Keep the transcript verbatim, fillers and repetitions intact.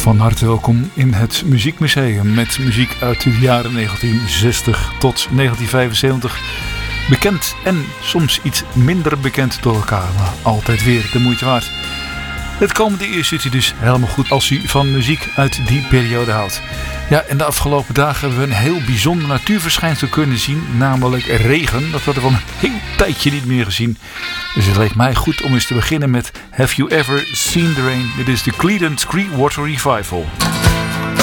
Van harte welkom in het Muziekmuseum met muziek uit de jaren negentien zestig tot negentien vijfenzeventig. Bekend en soms iets minder bekend door elkaar, maar altijd weer de moeite waard. Het komende uur zit u dus helemaal goed als u van muziek uit die periode houdt. Ja, en de afgelopen dagen hebben we een heel bijzonder natuurverschijnsel kunnen zien, namelijk regen. Dat hadden we al een heel tijdje niet meer gezien. Dus het leek mij goed om eens te beginnen met Have You Ever Seen the Rain? Dit is de Creedence Clearwater Revival.